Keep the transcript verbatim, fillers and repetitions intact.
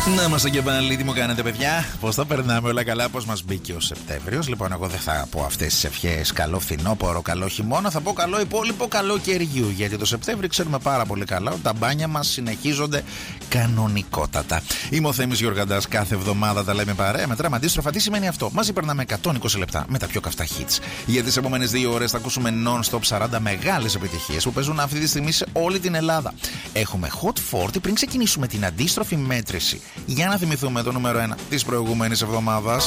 Να είμαστε και πάλι, τι μου κάνετε, παιδιά? Πώς θα περνάμε όλα καλά, πώς μας μπήκε ο Σεπτέμβριος. Λοιπόν, εγώ δεν θα πω αυτές τις ευχές καλό φθινόπωρο, καλό χειμώνα. Θα πω καλό υπόλοιπο καλοκαιριού. Γιατί το Σεπτέμβρη ξέρουμε πάρα πολύ καλά ότι τα μπάνια μας συνεχίζονται κανονικότατα. Είμαι ο Θέμης Γιοργαντάς. Κάθε εβδομάδα τα λέμε παρέα. Μετράμε αντίστροφα. Τι σημαίνει αυτό? Μαζί περνάμε εκατόν είκοσι λεπτά με τα πιο καυτά hits. Για τις επόμενες δύο ώρες θα ακούσουμε non-stop σαράντα μεγάλες επιτυχίες που παίζουν αυτή τη στιγμή σε όλη την Ελλάδα. Έχουμε Hot σαράντα πριν ξεκινήσουμε την αντίστροφη μέτρηση. Για να θυμηθούμε το νούμερο ένα της προηγούμενης εβδομάδας.